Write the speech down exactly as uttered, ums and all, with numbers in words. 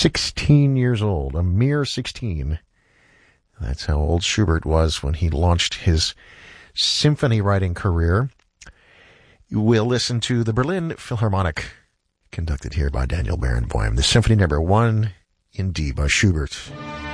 sixteen years old, a mere sixteen. That's how old Schubert was when he launched his symphony writing career. We'll listen to the Berlin Philharmonic, conducted here by Daniel Barenboim, the Symphony Number One in D by Schubert.